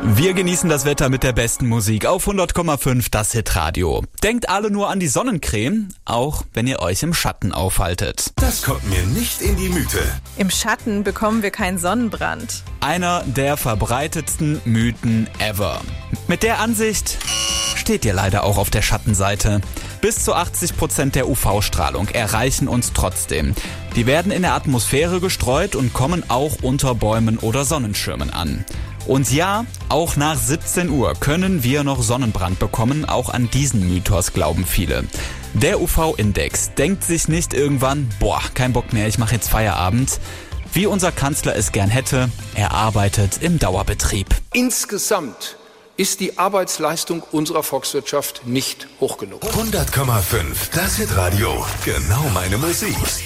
Wir genießen das Wetter mit der besten Musik auf 100,5 das Hitradio. Denkt alle nur an die Sonnencreme, auch wenn ihr euch im Schatten aufhaltet. Das kommt mir nicht in die Mythe. Im Schatten bekommen wir keinen Sonnenbrand. Einer der verbreitetsten Mythen ever. Mit der Ansicht steht ihr leider auch auf der Schattenseite. Bis zu 80% der UV-Strahlung erreichen uns trotzdem. Die werden in der Atmosphäre gestreut und kommen auch unter Bäumen oder Sonnenschirmen an. Und ja, auch nach 17 Uhr können wir noch Sonnenbrand bekommen, auch an diesen Mythos glauben viele. Der UV-Index denkt sich nicht irgendwann, kein Bock mehr, ich mache jetzt Feierabend. Wie unser Kanzler es gern hätte, er arbeitet im Dauerbetrieb. Insgesamt ist die Arbeitsleistung unserer Volkswirtschaft nicht hoch genug. 100,5 das Hitradio, genau meine Musik.